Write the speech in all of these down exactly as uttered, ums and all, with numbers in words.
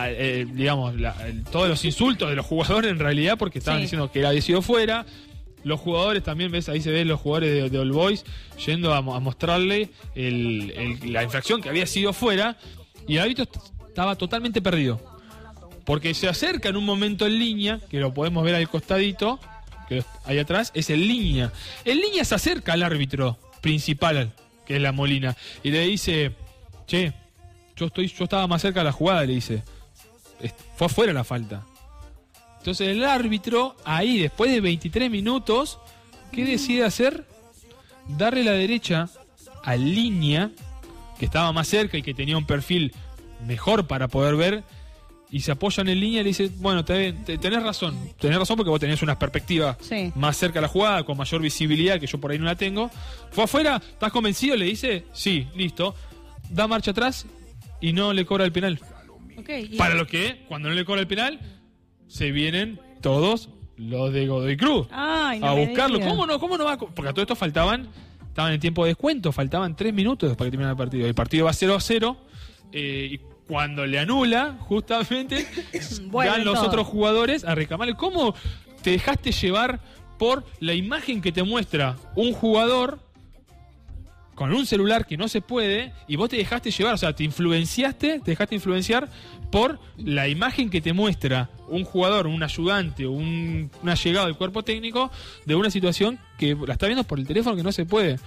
la, eh, digamos, la, el, todos los insultos de los jugadores en realidad, porque estaban sí. diciendo que él había sido fuera. Los jugadores también, ves, ahí se ven los jugadores de, de All Boys yendo a, a mostrarle el, el, la infracción que había sido fuera, y el árbitro estaba totalmente perdido. Porque se acerca en un momento en línea, que lo podemos ver al costadito, que ahí atrás, es en línea. En línea se acerca al árbitro principal, que es la Molina, y le dice, che, yo estoy, yo estaba más cerca de la jugada, le dice. Fue afuera la falta. Entonces el árbitro, ahí después de veintitrés minutos, ¿qué decide hacer? Darle la derecha a línea, que estaba más cerca y que tenía un perfil mejor para poder ver, y se apoyan en línea y le dice, bueno, te, te, tenés razón, tenés razón porque vos tenés una perspectiva sí. más cerca de la jugada, con mayor visibilidad, que yo por ahí no la tengo. ¿Fue afuera? ¿Estás convencido? Le dice, sí, listo. Da marcha atrás y no le cobra el penal. Okay, para lo que, cuando no le cobra el penal, se vienen todos los de Godoy Cruz Ay, no a buscarlo. ¿Cómo no? ¿Cómo no va? Porque a todo esto faltaban, estaban en tiempo de descuento, faltaban tres minutos para que terminara el partido. El partido va cero a cero, eh, y cuando le anula, justamente, bueno, van los todo. otros jugadores a reclamarle. ¿Cómo te dejaste llevar por la imagen que te muestra un jugador con un celular que no se puede, y vos te dejaste llevar, o sea, te influenciaste, te dejaste influenciar por la imagen que te muestra un jugador, un ayudante, un, un allegado del cuerpo técnico de una situación que la está viendo por el teléfono que no se puede?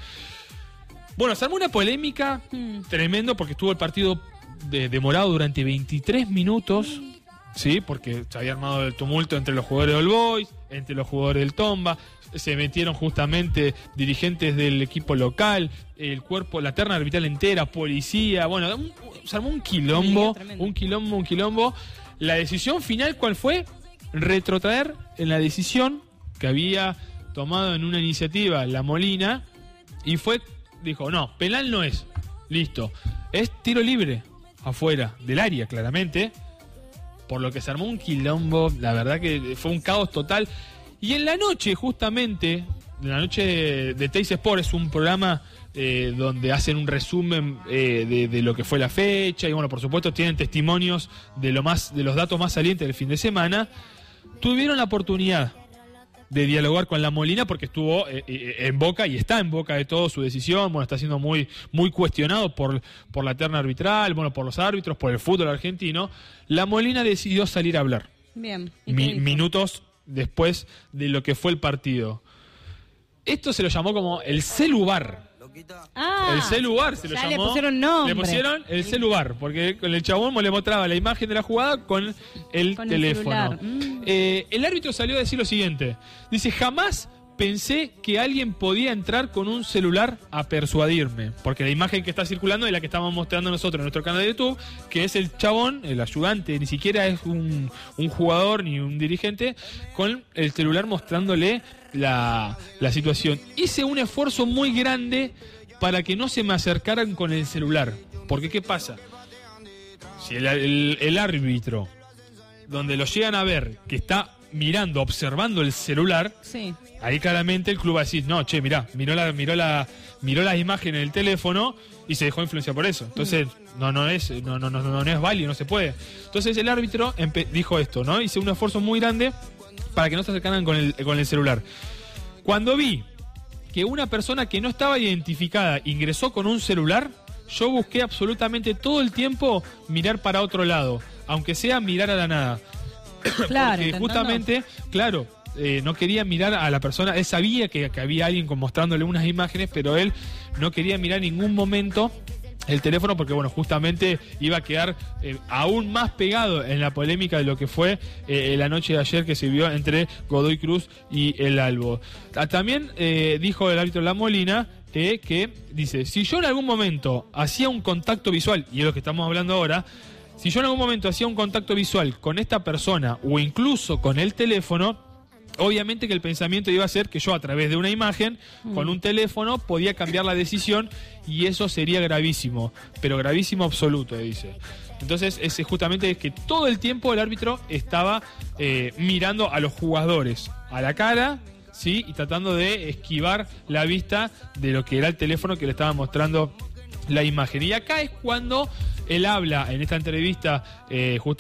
Bueno, se armó una polémica mm. tremendo porque estuvo el partido de, demorado durante veintitrés minutos, ¿sí? Porque se había armado el tumulto entre los jugadores del Boys, entre los jugadores del Tomba. Se metieron justamente dirigentes del equipo local, el cuerpo, la terna arbitral entera, policía, bueno, un, se armó un quilombo, sí, un quilombo, un quilombo. La decisión final, ¿cuál fue? Retrotraer en la decisión que había tomado en una iniciativa la Molina, y fue, dijo, no, penal no es, listo, es tiro libre, afuera del área, claramente, por lo que se armó un quilombo, la verdad que fue un caos total. Y en la noche, justamente, en la noche de, de Teis Sport, es un programa eh, donde hacen un resumen eh, de, de lo que fue la fecha, y bueno, por supuesto tienen testimonios de lo más, de los datos más salientes del fin de semana. Tuvieron la oportunidad de dialogar con la Molina porque estuvo eh, eh, en boca y está en boca de todo su decisión. Bueno, está siendo muy, muy cuestionado por, por la terna arbitral, bueno, por los árbitros, por el fútbol argentino. La Molina decidió salir a hablar. Bien. Mi, minutos después de lo que fue el partido. Esto se lo llamó como el celubar. Ah, el celubar se lo llamó. Le pusieron nombre. Le pusieron el celubar, porque con el chabón le mostraba la imagen de la jugada con el con teléfono. El, mm. eh, el árbitro salió a decir lo siguiente. Dice, jamás pensé que alguien podía entrar con un celular a persuadirme, porque la imagen que está circulando es la que estamos mostrando nosotros en nuestro canal de YouTube, que es el chabón, el ayudante, ni siquiera es un, un jugador ni un dirigente, con el celular mostrándole la, la situación. Hice un esfuerzo muy grande para que no se me acercaran con el celular, porque ¿qué pasa? Si el, el, el árbitro, donde lo llegan a ver, que está mirando, observando el celular, sí. ahí claramente el club va a decir, no, che, mirá, miró la, miró la, miró las imágenes en el teléfono y se dejó influenciar por eso. Entonces, mm. no, no es, no, no, no, no, no es válido, no se puede. Entonces el árbitro dijo esto, ¿no? Hice un esfuerzo muy grande para que no se acercaran con el, con el celular. Cuando vi que una persona que no estaba identificada ingresó con un celular, yo busqué absolutamente todo el tiempo mirar para otro lado, aunque sea mirar a la nada. Claro, porque justamente, claro, eh, no quería mirar a la persona. Él sabía que, que había alguien mostrándole unas imágenes, pero él no quería mirar en ningún momento el teléfono porque, bueno, justamente iba a quedar eh, aún más pegado en la polémica de lo que fue eh, la noche de ayer que se vio entre Godoy Cruz y el Albo. También eh, dijo el árbitro La Molina eh, que dice, si yo en algún momento hacía un contacto visual, y es lo que estamos hablando ahora, si yo en algún momento hacía un contacto visual con esta persona o incluso con el teléfono, obviamente que el pensamiento iba a ser que yo a través de una imagen, mm. con un teléfono, podía cambiar la decisión y eso sería gravísimo, pero gravísimo absoluto, dice. Entonces es justamente que todo el tiempo el árbitro estaba eh, mirando a los jugadores a la cara, ¿sí? Y tratando de esquivar la vista de lo que era el teléfono que le estaba mostrando la imagen. Y acá es cuando él habla en esta entrevista eh, justamente